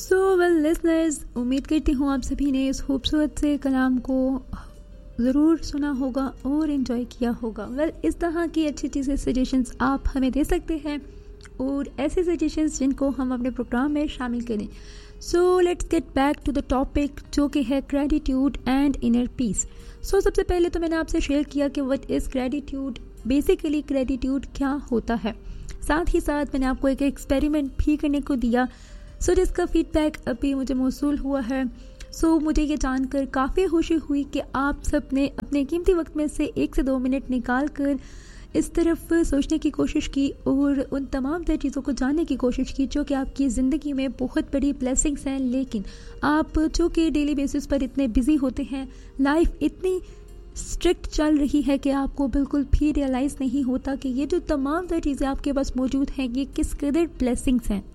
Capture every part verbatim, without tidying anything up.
سو well listeners, امید کرتی ہوں آپ سبھی نے اس خوبصورت سے کلام کو ضرور سنا ہوگا اور انجوائے کیا ہوگا. ویل well, اس طرح کی اچھی چیزیں سجیشنز آپ ہمیں دے سکتے ہیں اور ایسے سجیشنز جن کو ہم اپنے پروگرام میں شامل کریں. So let's get back to the topic جو کہ ہے گریٹیٹیوڈ اینڈ انر پیس. سو سب سے پہلے تو میں نے آپ سے شیئر کیا کہ what is gratitude. Basically gratitude کیا ہوتا ہے. ساتھ ہی ساتھ میں نے آپ کو ایک ایکسپیریمنٹ بھی کرنے کو دیا سو جس کا فیڈ بیک ابھی مجھے موصول ہوا ہے. سو مجھے یہ جان کر کافی خوشی ہوئی کہ آپ سب نے اپنے قیمتی وقت میں سے ایک سے دو منٹ نکال کر اس طرف سوچنے کی کوشش کی اور ان تمام تر چیزوں کو جاننے کی کوشش کی جو کہ آپ کی زندگی میں بہت بڑی بلیسنگس ہیں. لیکن آپ چونکہ ڈیلی بیسس پر اتنے بزی ہوتے ہیں، لائف اتنی اسٹرکٹ چل رہی ہے کہ آپ کو بالکل بھی ریئلائز نہیں ہوتا کہ یہ جو تمام تر چیزیں آپ کے پاس موجود ہیں یہ کس قدر بلیسنگس ہیں.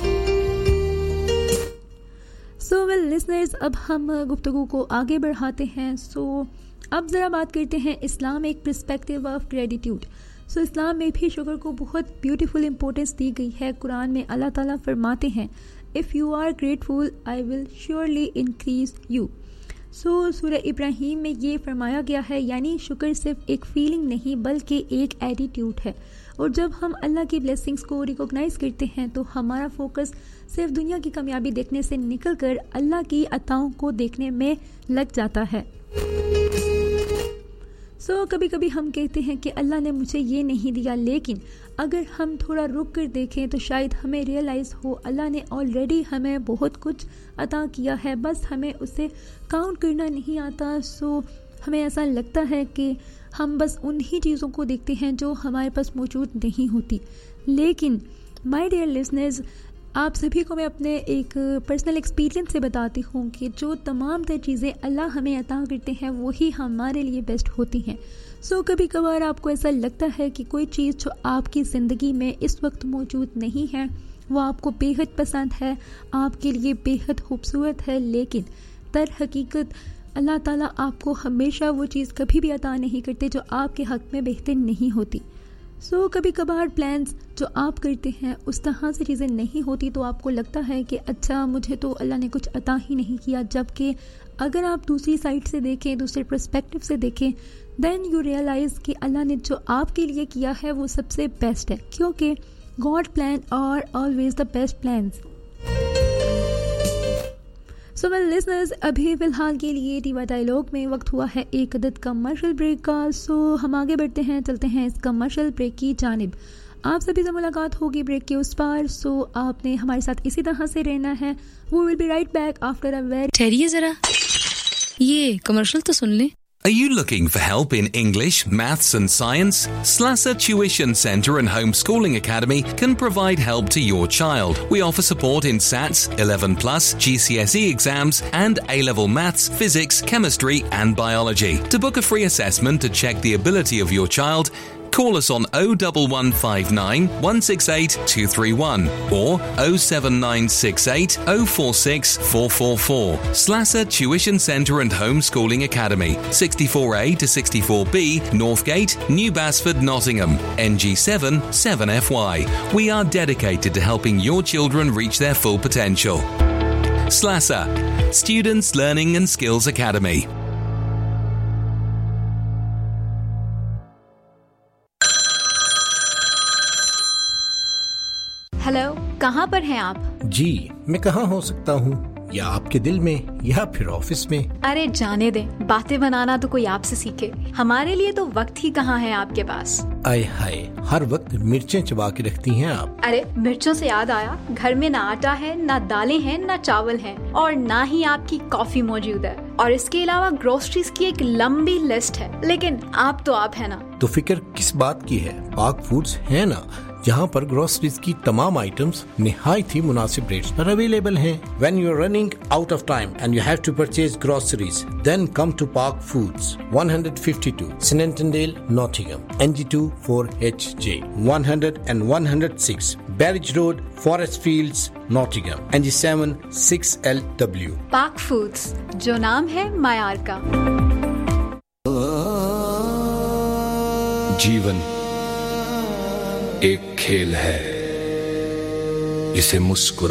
سو ویل لسنرز، اب ہم گفتگو کو آگے بڑھاتے ہیں. سو اب ذرا بات کرتے ہیں اسلام ایک پرسپیکٹیو آف گریٹیٹیوڈ. سو اسلام میں بھی شکر کو بہت بیوٹیفل امپورٹنس دی گئی ہے. قرآن میں اللہ تعالیٰ فرماتے ہیں if you are grateful I will surely increase you. سو سورہ ابراہیم میں یہ فرمایا گیا ہے، یعنی شکر صرف ایک فیلنگ نہیں بلکہ ایک ایٹیٹیوڈ ہے. اور جب ہم اللہ کی بلیسنگز کو ریکوگنائز کرتے ہیں تو ہمارا فوکس صرف دنیا کی کامیابی دیکھنے سے نکل کر اللہ کی عطاؤں کو دیکھنے میں لگ جاتا ہے. سو so, کبھی کبھی ہم کہتے ہیں کہ اللہ نے مجھے یہ نہیں دیا، لیکن اگر ہم تھوڑا رک کر دیکھیں تو شاید ہمیں ریئلائز ہو اللہ نے آلریڈی ہمیں بہت کچھ عطا کیا ہے، بس ہمیں اسے کاؤنٹ کرنا نہیں آتا. سو so, ہمیں ایسا لگتا ہے کہ ہم بس انہی چیزوں کو دیکھتے ہیں جو ہمارے پاس موجود نہیں ہوتی. لیکن مائی ڈیئر لسنرز، آپ سبھی کو میں اپنے ایک پرسنل ایکسپیرینس سے بتاتی ہوں کہ جو تمام تر چیزیں اللہ ہمیں عطا کرتے ہیں وہی ہمارے لیے بیسٹ ہوتی ہیں. سو so, کبھی کبھار آپ کو ایسا لگتا ہے کہ کوئی چیز جو آپ کی زندگی میں اس وقت موجود نہیں ہے وہ آپ کو بے حد پسند ہے، آپ کے لیے بے حد خوبصورت ہے، لیکن در حقیقت اللہ تعالیٰ آپ کو ہمیشہ وہ چیز کبھی بھی عطا نہیں کرتے جو آپ کے حق میں بہتر نہیں ہوتی. سو so, کبھی کبھار پلانز جو آپ کرتے ہیں اس طرح سے چیزیں نہیں ہوتی تو آپ کو لگتا ہے کہ اچھا مجھے تو اللہ نے کچھ عطا ہی نہیں کیا. جبکہ اگر آپ دوسری سائڈ سے دیکھیں، دوسرے پرسپیکٹیو سے دیکھیں، دین یو ریئلائز کہ اللہ نے جو آپ کے لیے کیا ہے وہ سب سے بیسٹ ہے، کیونکہ God plan are always the best plans. So well listeners, ابھی فی الحال کے لیے ٹیوا ڈائلاگ میں وقت ہوا ہے ایک عدد کمرشل بریک کا. سو ہم آگے بڑھتے ہیں، چلتے ہیں اس کمرشل بریک کی جانب. آپ سبھی سے ملاقات ہوگی بریک کے اس پار. سو آپ نے ہمارے ساتھ اسی طرح سے رہنا ہے. We will be right back after a very... ٹھہریے ذرا، یہ کمرشل تو سن لیں. Are you looking for help in English, maths and science? Slasa Tuition Centre and Homeschooling Academy can provide help to your child. We offer support in S A Ts, eleven plus, G C S E exams and A-level maths, physics, chemistry and biology. To book a free assessment to check the ability of your child, call us on oh one one five nine, one six eight, two three one or oh seven nine six eight, oh four six four four four. Slasa Tuition Centre and Homeschooling Academy, sixty-four A to sixty-four B, Northgate, New Basford, Nottingham, N G seven seven F Y. We are dedicated to helping your children reach their full potential. Slasa, Students Learning and Skills Academy. Hello, کہاں پر ہیں آپ؟ جی میں کہاں ہو سکتا ہوں، یا آپ کے دل میں یا پھر آفس میں؟ ارے جانے دیں، باتیں بنانا تو کوئی آپ سے سیکھے، ہمارے لیے تو وقت ہی کہاں ہے آپ کے پاس. آئے ہائے، ہر وقت مرچیں چبا کے رکھتی ہیں آپ. ارے مرچوں سے یاد آیا، گھر میں نہ آٹا ہے، نہ دالیں ہیں، نہ چاول ہیں، اور نہ ہی آپ کی کافی موجود ہے، اور اس کے علاوہ گروسریز کی ایک لمبی لسٹ ہے. لیکن آپ تو آپ ہے نا. تو فکر کس بات کی ہے، پاک فوڈز ہے نا، جہاں پر گروسریز کی تمام آئٹمز نہایت ہی مناسب ریٹس پر اویلیبل ہیں. When you are running out of time and you have to purchase groceries, then come to Park Foods, one fifty-two Snentondale, Nottingham, N G two four H J, one hundred and one oh six Barrage Road, Forest Fields, Nottingham, N G seven six L W. Park Foods، جو نام ہے معیار کا. جیون ایک کھیل ہے جسے مسکرا